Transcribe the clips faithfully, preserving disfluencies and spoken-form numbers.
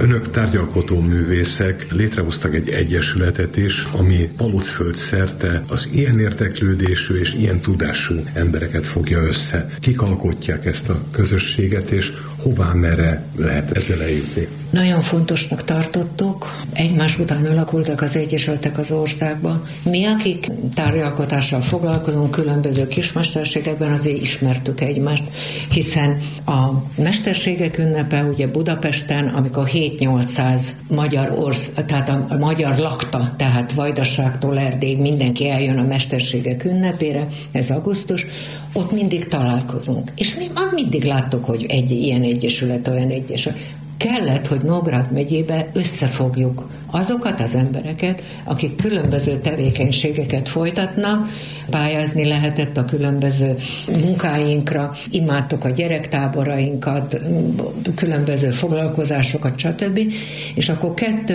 Önök tárgyalkotó művészek létrehoztak egy egyesületet is, ami Palockföld szerte az ilyen érdeklődésű és ilyen tudású embereket fogja össze. Kik alkotják ezt a közösséget, és hová, merre lehet ezzel eljutni? Nagyon fontosnak tartottuk. Egymás után alakultak az egyesületek az országban. Mi, akik tárgyalkotással foglalkozunk, különböző kismesterségekben, azért ismertük egymást, hiszen a mesterségek ünnepe ugye Budapesten, amikor hét-nyolcszáz magyar orsz, tehát a magyar lakta, tehát Vajdaságtól Erdélyig mindenki eljön a mesterségek ünnepére, ez augusztus, ott mindig találkozunk. És mi már mindig láttuk, hogy egy ilyen egyesület, olyan egyesület. Kellett, hogy Nógrád megyébe összefogjuk azokat az embereket, akik különböző tevékenységeket folytatnak, pályázni lehetett a különböző munkáinkra, imádtuk a gyerektáborainkat, különböző foglalkozásokat, stb. És akkor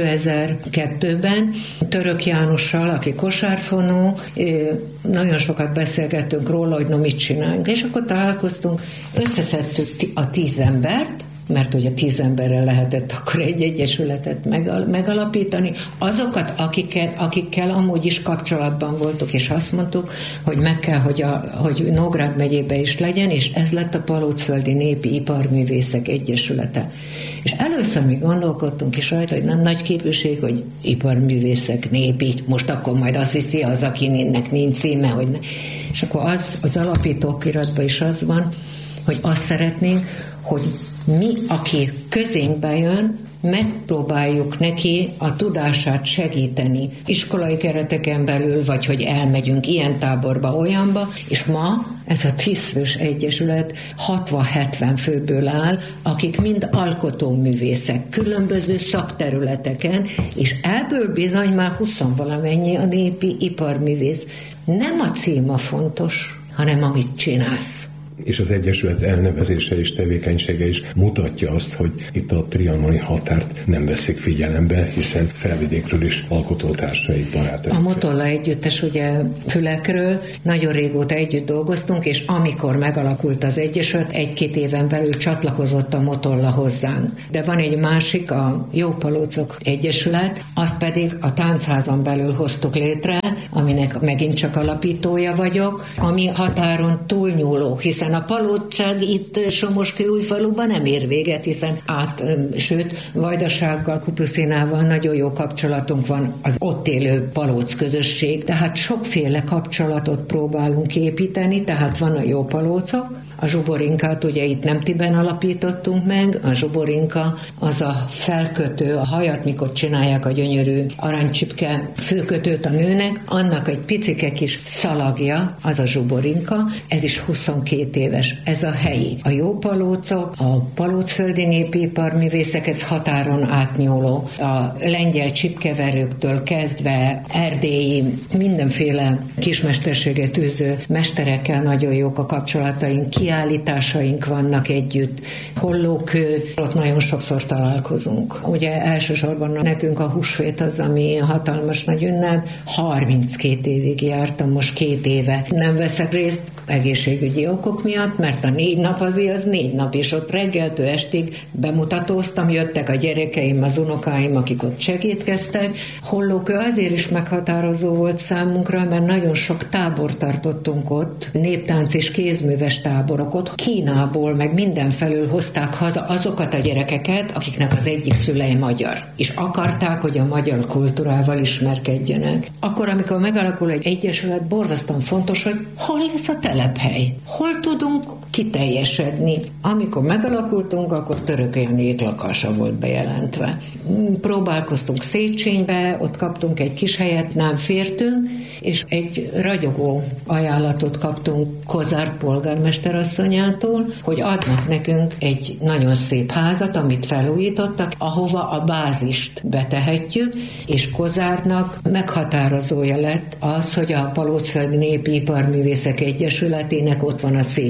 kétezer-kettőben Török Jánossal, aki kosárfonó, nagyon sokat beszélgettünk róla, hogy no mit csináljunk. És akkor találkoztunk, összeszedtük a tíz embert, mert ugye tíz emberrel lehetett akkor egy egyesületet megalapítani, azokat, akikkel, akikkel amúgy is kapcsolatban voltunk, és azt mondtuk, hogy meg kell, hogy, a, hogy Nógrád megyébe is legyen, és ez lett a Palockföldi Népi Iparművészek Egyesülete. És először mi gondolkodtunk is rajta, hogy nem nagy képviség, hogy iparművészek, népi, most akkor majd azt hiszi az, akinek nincs címe, hogy ne. És akkor az, az alapító okiratban is az van, hogy azt szeretnénk, hogy mi, aki közénkbe jön, megpróbáljuk neki a tudását segíteni iskolai kereteken belül, vagy hogy elmegyünk ilyen táborba, olyanba, és ma ez a tízfős egyesület hatvan-hetven főből áll, akik mind alkotóművészek, különböző szakterületeken, és ebből bizony már huszonvalamennyi a népi iparművész. Nem a cím a fontos, hanem amit csinálsz. És az egyesület elnevezése és tevékenysége is mutatja azt, hogy itt a trianoni határt nem veszik figyelembe, hiszen Felvidékről is alkotótársai, barátaik. A Motolla együttes ugye Fülekről nagyon régóta együtt dolgoztunk, és amikor megalakult az egyesület, egy-két éven belül csatlakozott a Motolla hozzánk. De van egy másik, a Jópalócok Egyesület, azt pedig a Táncházon belül hoztuk létre, aminek megint csak alapítója vagyok, ami határon túlnyúló, hiszen a palócság itt Somoskőújfaluban nem ér véget, hiszen át, sőt, Vajdasággal, Kupuszinával nagyon jó kapcsolatunk van, az ott élő palóc közösség, tehát sokféle kapcsolatot próbálunk építeni, tehát van a jó palócok, a zsuborinkát ugye itt nem tiben alapítottunk meg, a zsuborinka az a felkötő, a hajat, mikor csinálják a gyönyörű aranycsipke főkötőt a nőnek, annak egy picike kis szalagja, az a zsuborinka, ez is huszonkét éves, ez a helyi. A jó palócok, a Palockföldi Népi Iparművészek, ez határon átnyúló, a lengyel csipkeverőktől kezdve erdélyi, mindenféle kismesterséget űző mesterekkel nagyon jók a kapcsolataink, kiállításaink vannak együtt, Hollókő, ott nagyon sokszor találkozunk. Ugye elsősorban nekünk a húsvét az, ami hatalmas nagy ünnep, harminckét évig jártam, most két éve nem veszek részt egészségügyi okok miatt, mert a négy nap azért az négy nap, és ott reggeltől estig bemutatóztam, jöttek a gyerekeim, az unokáim, akik ott segítkeztek. Hollókő azért is meghatározó volt számunkra, mert nagyon sok tábor tartottunk ott, néptánc és kézműves táborok ott, Kínából, meg mindenfelül hozták haza azokat a gyerekeket, akiknek az egyik szülei magyar, és akarták, hogy a magyar kultúrával ismerkedjenek. Akkor, amikor megalakul egy egyesület, borzasztóan fontos, hogy hol lesz a telephely, hol tudunk kiteljesedni. Amikor megalakultunk, akkor Török Janiék lakása volt bejelentve. Próbálkoztunk Széchenybe, ott kaptunk egy kis helyet, nem fértünk, és egy ragyogó ajánlatot kaptunk Kozár polgármesterasszonyától, hogy adnak nekünk egy nagyon szép házat, amit felújítottak, ahova a bázist betehetjük, és Kozárnak meghatározója lett az, hogy a Palockföldi Népi Iparművészek Egyesületének ott van a székhelye.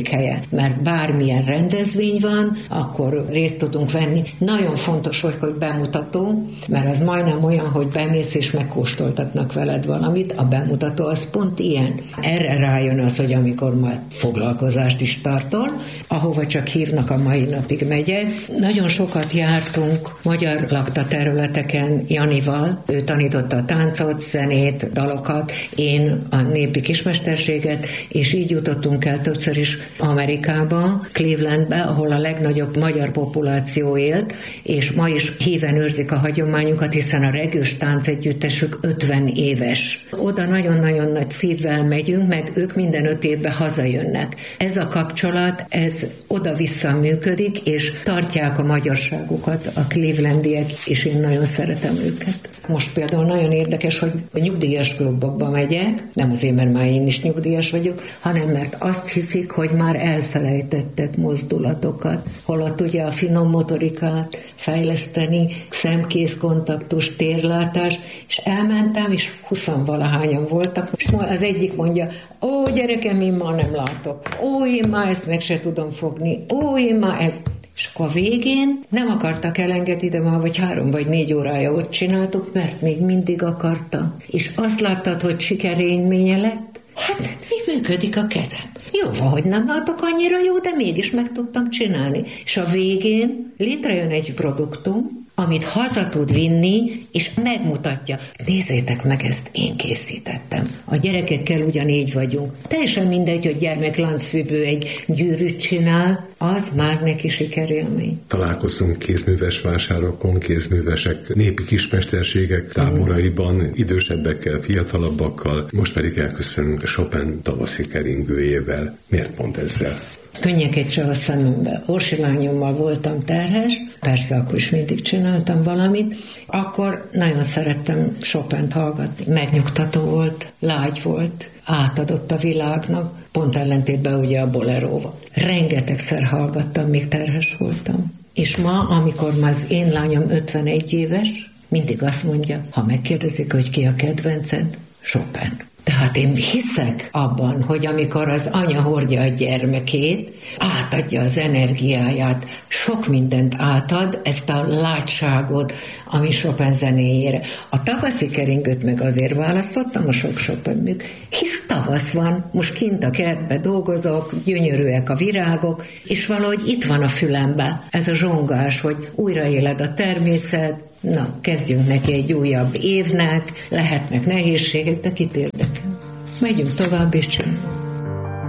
mert bármilyen rendezvény van, akkor részt tudunk venni. Nagyon fontos, hogy, hogy bemutató, mert az majdnem olyan, hogy bemész és megkóstoltatnak veled valamit, a bemutató az pont ilyen. Erre rájön az, hogy amikor már foglalkozást is tartol, ahova csak hívnak, a mai napig megyek. Nagyon sokat jártunk magyar lakta területeken Janival, ő tanította a táncot, zenét, dalokat, én a népi kismesterséget, és így jutottunk el többször is Amerikába, Clevelandbe, ahol a legnagyobb magyar populáció élt, és ma is híven őrzik a hagyományunkat, hiszen a regős táncegyüttesük ötven éves. Oda nagyon-nagyon nagy szívvel megyünk, meg ők minden öt évben hazajönnek. Ez a kapcsolat, ez oda-vissza működik, és tartják a magyarságukat a clevelandiek, és én nagyon szeretem őket. Most például nagyon érdekes, hogy a nyugdíjas klubokba megyek, nem azért, mert már én is nyugdíjas vagyok, hanem mert azt hiszik, hogy már elfelejtettek mozdulatokat, holott ugye a finom motorikát fejleszteni, szemkész kontaktus, térlátás, és elmentem, és huszonvalahányan voltak, és az egyik mondja, ó, gyerekem, én ma nem látok, ó, én ma ezt meg se tudom fogni, ó, én ma ezt. És akkor a végén nem akartak elengedni, de már vagy három vagy négy órája ott csináltuk, mert még mindig akarta. És azt láttad, hogy sikerélménye lett? Hát mi működik a kezem? Jó, hogy nem látok annyira jó, de mégis meg tudtam csinálni. És a végén létrejön egy produktum, amit haza tud vinni, és megmutatja. Nézzétek meg, ezt én készítettem. A gyerekekkel ugyanígy vagyunk. Teljesen mindegy, hogy gyermek láncfüggő egy gyűrűt csinál, az már neki sikerélmény. Találkoztunk kézműves vásárokon, kézművesek népi kismesterségek táboraiban, idősebbekkel, fiatalabbakkal, most pedig elköszönünk Chopin tavaszi keringőjével. Miért pont ezzel? Könnyeket csak a szemembe. Orsi lányommal voltam terhes, persze akkor is mindig csináltam valamit, akkor nagyon szerettem Chopint hallgatni. Megnyugtató volt, lágy volt, átadott a világnak, pont ellentétben ugye a boleróval. Rengetegszer hallgattam, még terhes voltam. És ma, amikor már az én lányom ötvenegy éves, mindig azt mondja, ha megkérdezik, hogy ki a kedvenced, Chopin. Tehát én hiszek abban, hogy amikor az anya hordja a gyermekét, átadja az energiáját, sok mindent átad, ezt a látságot, ami Chopin zenéjére. A tavaszi keringőt meg azért választottam, a sok Chopin műk, hisz tavasz van, most kint a kertbe dolgozok, gyönyörűek a virágok, és valahogy itt van a fülembe ez a zsongás, hogy újraéled a természet. Na, kezdjünk neki egy újabb évnek, lehetnek nehézségek, de kit érdekel. Megyünk tovább és csinálunk.